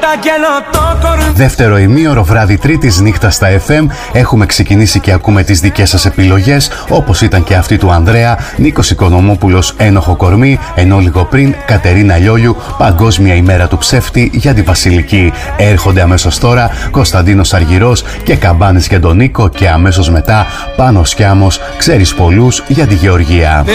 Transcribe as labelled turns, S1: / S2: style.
S1: Δεύτερο ημίωρο, βράδυ Τρίτης, νύχτα στα FM. Έχουμε ξεκινήσει και ακούμε τις δικές σας επιλογές, όπως ήταν και αυτή του Ανδρέα. Νίκος Οικονομόπουλος, Ένοχο κορμί, ενώ λίγο πριν Κατερίνα Λιόλιου, Παγκόσμια ημέρα του ψεύτη για τη Βασιλική. Έρχονται αμέσως τώρα Κωνσταντίνος Αργυρός και Καμπάνες για τον Νίκο, και αμέσως μετά Πάνος Κιάμος, Ξέρεις πολλούς για τη Γεωργία.